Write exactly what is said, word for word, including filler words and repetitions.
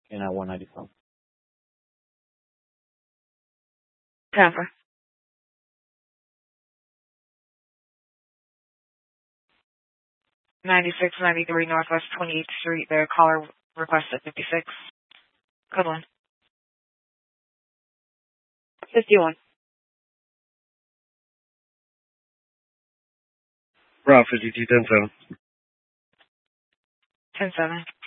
in I one ninety-five. Tampa. ninety-six ninety-three Northwest twenty-eighth Street. Their caller requested fifty-six. Good one. fifty-one. Route fifty-two ten seven. ten seven.